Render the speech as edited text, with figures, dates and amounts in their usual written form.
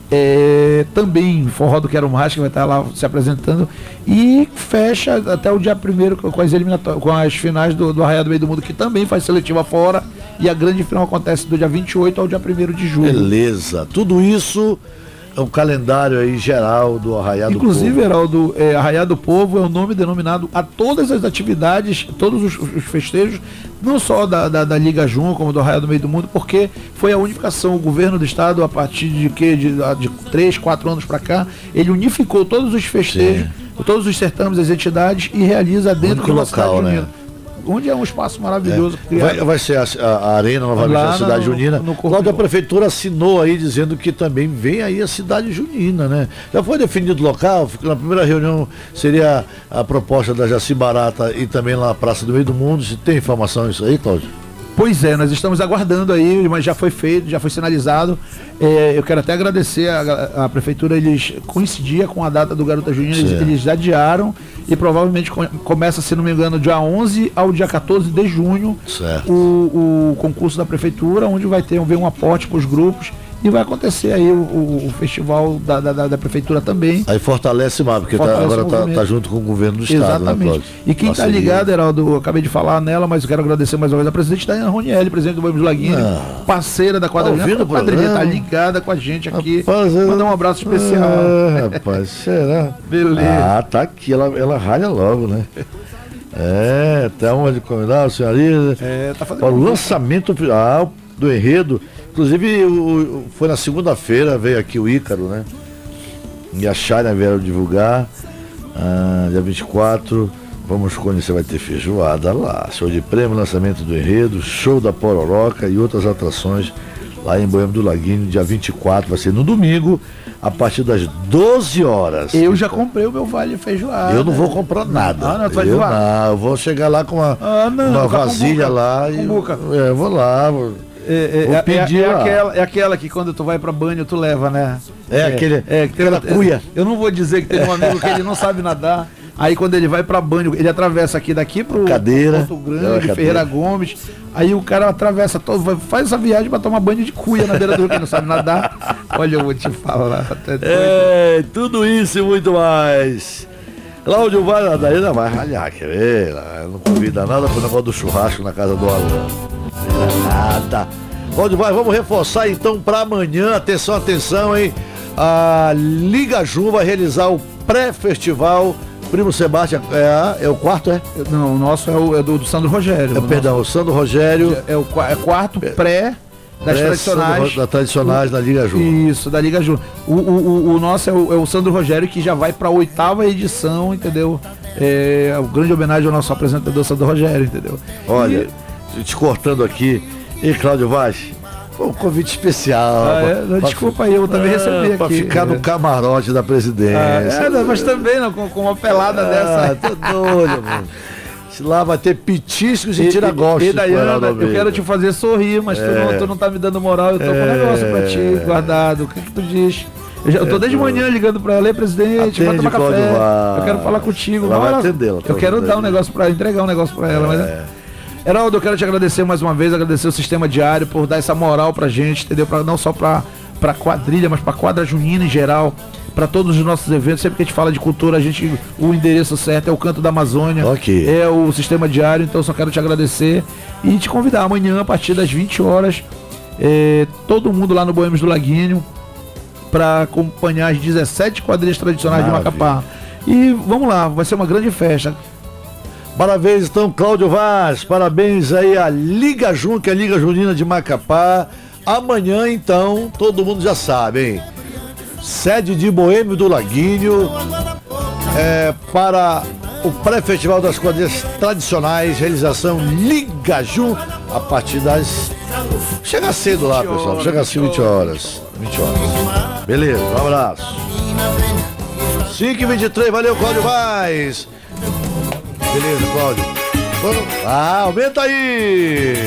Também Forró do Quero Mais, que vai estar lá se apresentando, e fecha até o dia 1º com as finais do Arraiá do Meio do Mundo, que também faz seletiva fora, e a grande final acontece do dia 28 ao dia 1º de julho. Beleza, tudo isso é um calendário aí geral do Arraiá do Povo. Inclusive, Heraldo, Arraiá do Povo é o nome denominado a todas as atividades, todos os festejos, não só da Liga Jun, como do Arraiá do Meio do Mundo, porque foi a unificação. O governo do estado, a partir de 3, 4 anos para cá, ele unificou todos os festejos, todos os certames, as entidades, e realiza dentro do local, né? Onde é um espaço maravilhoso. Vai ser a arena novamente da cidade junina. Cláudio, a prefeitura assinou aí dizendo que também vem aí a cidade junina, né? Já foi definido o local, na primeira reunião seria a proposta da Jaci Barata e também lá na Praça do Meio do Mundo. Você tem informação disso aí, Cláudio? Pois é, nós estamos aguardando aí, mas já foi feito, já foi sinalizado. Eu quero até agradecer a prefeitura, eles coincidia com a data do Garota Junina, eles adiaram, e provavelmente começa, se não me engano, dia 11 ao dia 14 de junho, o concurso da prefeitura, onde vai ter um aporte para os grupos. E vai acontecer aí o festival da prefeitura também. Aí fortalece mais, porque agora tá junto com o governo do estado. Exatamente. Né, e quem está ligado, Heraldo, eu acabei de falar nela, mas eu quero agradecer mais uma vez a presidente Daiane Ronielli, presidente do Boêmios do Laguinho, parceira da quadrilha. A quadrilha está ligada com a gente aqui. Mandar um abraço especial. Rapaz, será? Beleza. Tá aqui, ela ralha logo, né? Até uma de convidar, senhoria. Tá fazendo para o lançamento do enredo. Inclusive, foi na segunda-feira, veio aqui o Ícaro, né? E a China vieram divulgar. Dia 24, vamos conhecer, vai ter feijoada lá. Show de prêmio, lançamento do enredo, show da Pororoca e outras atrações lá em Boêmio do Laguinho, dia 24, vai ser no domingo, a partir das 12 horas. Eu já comprei o meu vale feijoada. Eu não vou comprar nada. Eu vou chegar lá com uma vasilha lá e eu vou lá. Aquela que quando tu vai pra banho tu leva, né? Aquela cuia. Eu não vou dizer que tem um amigo que ele não sabe nadar. Aí quando ele vai pra banho, ele atravessa daqui pro Cadeira, Porto Grande, Ferreira Gomes. Aí o cara atravessa faz essa viagem pra tomar banho de cuia na beira do rio, que não sabe nadar. Olha, eu vou te falar. Tudo isso e muito mais. Cláudio vai nadar, ainda vai ralhar, quer ver? Não convida nada pro negócio do churrasco na casa do Alan. Nada. Cláudio vai, vamos reforçar então para amanhã. Atenção, hein? A Liga Jun vai realizar o pré-festival. Primo Sebastião, é o quarto, é? Não, o nosso é do Sandro Rogério. Perdão, o Sandro Rogério. É o quarto pré das tradicionais. Das tradicionais da Liga Jun. Isso, da Liga Jun. O nosso é o Sandro Rogério, que já vai para a 8ª edição, entendeu? É o grande homenagem ao nosso apresentador Sandro Rogério, entendeu? Olha, te cortando aqui, e Cláudio Vaz, foi um convite especial. Desculpa aí, eu também recebi aqui. Para ficar no camarote da presidência. Mas também não, com uma pelada dessa. Tô doido, mano. Lá vai ter pitiscos e tira-gostos. E Daiane, eu quero te fazer sorrir, mas tu não tá me dando moral, eu tô com um negócio pra ti guardado. O que tu diz? Eu tô desde manhã ligando pra ela, presidente, vai tomar café. Eu quero falar contigo. Eu quero dar entregar um negócio pra ela, mas... Heraldo, eu quero te agradecer mais uma vez, agradecer o Sistema Diário por dar essa moral pra gente, entendeu? Não só pra quadrilha, mas pra quadra junina em geral, pra todos os nossos eventos. Sempre que a gente fala de cultura, o endereço certo é o Canto da Amazônia, é o Sistema Diário. Então eu só quero te agradecer e te convidar amanhã, a partir das 20 horas, todo mundo lá no Boêmios do Laguinho, pra acompanhar as 17 quadrilhas tradicionais de Macapá. E vamos lá, vai ser uma grande festa. Parabéns então, Cláudio Vaz, parabéns aí à Liga Jun, que é a Liga Junina de Macapá. Amanhã então, todo mundo já sabe, hein? Sede de Boêmio do Laguinho, para o pré-festival das quadrilhas tradicionais, realização Liga Jun, a partir das... Chega cedo lá, pessoal, chega às 20 horas. Beleza, um abraço. 5h23, valeu, Cláudio Vaz. Beleza, Cláudio. Aumenta aí!